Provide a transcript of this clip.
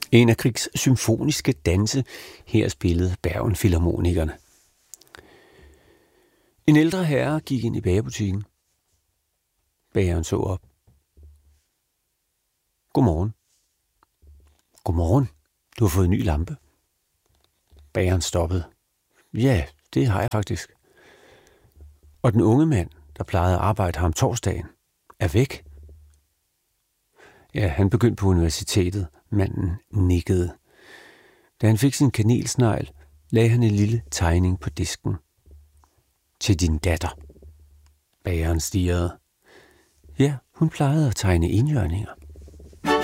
En af Griegs symfoniske danse, her spillede Bergen-filharmonikerne. En ældre herre gik ind i bagerbutikken. Bageren så op. Godmorgen. Godmorgen. Du har fået en ny lampe. Bageren stoppede. Ja, det har jeg faktisk. Og den unge mand, der plejede at arbejde her om torsdagen, er væk. Ja, han begyndte på universitetet. Manden nikkede. Da han fik sin kanelsnegl, lagde han en lille tegning på disken. Til din datter. Bageren stirrede. Ja, hun plejede at tegne enhjørninger.